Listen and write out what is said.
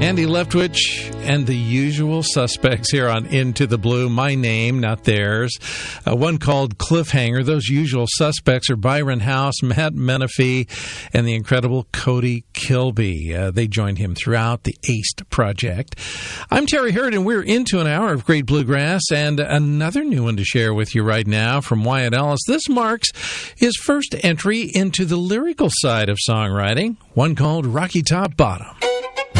Andy Leftwich and the usual suspects here on Into the Blue. My name, not theirs. One called Cliffhanger. Those usual suspects are Byron House, Matt Menefee, and the incredible Cody Kilby. They joined him throughout the ACE project. I'm Terry Hurd, and we're into an hour of great bluegrass and another new one to share with you right now from Wyatt Ellis. This marks his first entry into the lyrical side of songwriting, one called Rocky Top Bottom.